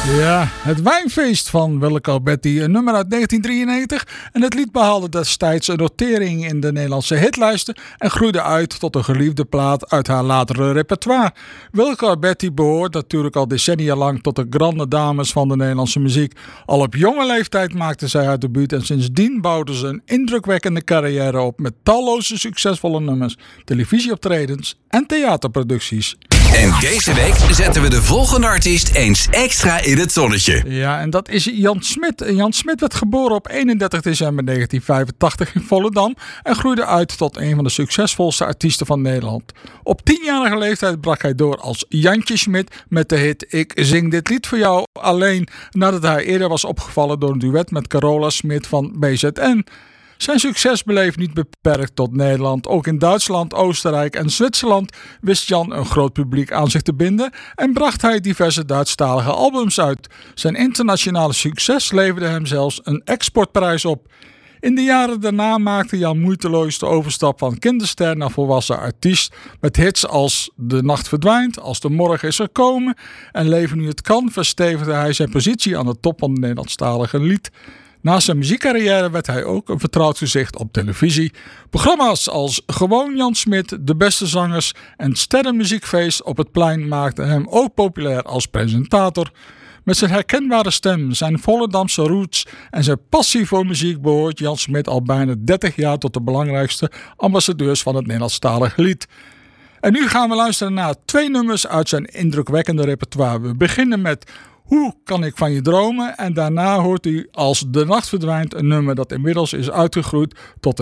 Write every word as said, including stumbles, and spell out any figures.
Ja, het wijnfeest van Willeke Alberti, een nummer uit negentien drieënnegentig. En het lied behaalde destijds een notering in de Nederlandse hitlijsten en groeide uit tot een geliefde plaat uit haar latere repertoire. Willeke Alberti behoort natuurlijk al decennia lang tot de grande dames van de Nederlandse muziek. Al op jonge leeftijd maakte zij haar debuut en sindsdien bouwde ze een indrukwekkende carrière op met talloze succesvolle nummers, televisieoptredens en theaterproducties. En deze week zetten we de volgende artiest eens extra in het zonnetje. Ja, en dat is Jan Smit. Jan Smit werd geboren op eenendertig december negentien vijfentachtig in Volendam en groeide uit tot een van de succesvolste artiesten van Nederland. Op tienjarige leeftijd brak hij door als Jantje Smit met de hit Ik zing dit lied voor jou alleen, nadat hij eerder was opgevallen door een duet met Carola Smit van B Z N. Zijn succes bleef niet beperkt tot Nederland. Ook in Duitsland, Oostenrijk en Zwitserland wist Jan een groot publiek aan zich te binden en bracht hij diverse Duitsstalige albums uit. Zijn internationale succes leverde hem zelfs een exportprijs op. In de jaren daarna maakte Jan moeiteloos de overstap van kinderster naar volwassen artiest met hits als De Nacht Verdwijnt, Als de Morgen is er komen en Leven nu het kan verstevigde hij zijn positie aan de top van de Nederlandstalige lied. Na zijn muziekcarrière werd hij ook een vertrouwd gezicht op televisie. Programma's als Gewoon Jan Smit, De Beste Zangers en Sterrenmuziekfeest op het Plein maakten hem ook populair als presentator. Met zijn herkenbare stem, zijn Volendamse roots en zijn passie voor muziek behoort Jan Smit al bijna dertig jaar tot de belangrijkste ambassadeurs van het Nederlandstalige lied. En nu gaan we luisteren naar twee nummers uit zijn indrukwekkende repertoire. We beginnen met Hoe kan ik van je dromen? En daarna hoort u Als de nacht verdwijnt, een nummer dat inmiddels is uitgegroeid tot